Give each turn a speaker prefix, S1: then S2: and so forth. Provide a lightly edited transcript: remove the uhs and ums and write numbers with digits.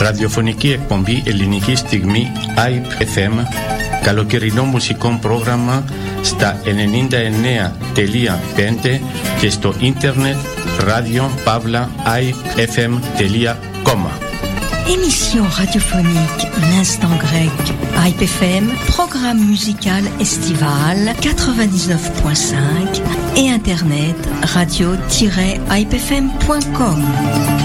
S1: Ραδιοφωνική εκπομπή ελληνική στιγμή IPFM, καλοκαιρινό μουσικό πρόγραμμα στα 99.5 και στο ίντερνετ radio-ipfm.com.
S2: Émission radiophonique L'Instant Grec, IPFM, programme musical estival 99.5 et internet radio-ipfm.com.